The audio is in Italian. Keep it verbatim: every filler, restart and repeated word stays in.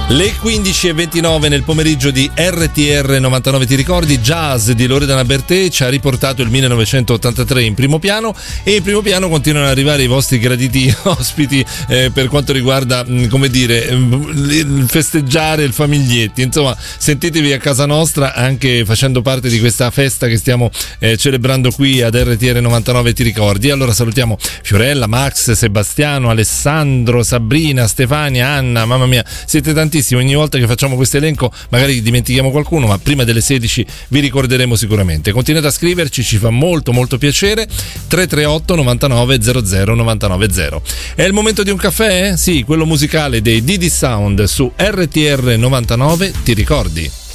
Le quindici e ventinove nel pomeriggio di R T R novantanove, ti ricordi? Jazz di Loredana Bertè ci ha riportato il millenovecentottantatré in primo piano, e in primo piano continuano ad arrivare i vostri graditi ospiti eh, per quanto riguarda, come dire, il festeggiare il Famiglietti. Insomma, sentitevi a casa nostra anche facendo parte di questa festa che stiamo eh, celebrando qui ad R T R novantanove, ti ricordi? Allora salutiamo Fiorella, Max, Sebastiano, Alessandro, Sabrina, Stefania, Anna. Mamma mia, siete tantissimi. Ogni volta che facciamo questo elenco magari dimentichiamo qualcuno, ma prima delle sedici vi ricorderemo sicuramente. Continuate a scriverci, ci fa molto molto piacere. Tre tre otto novantanove zero zero novantanove zero. È il momento di un caffè? Sì, quello musicale dei Didi Sound su R T R novantanove, ti ricordi?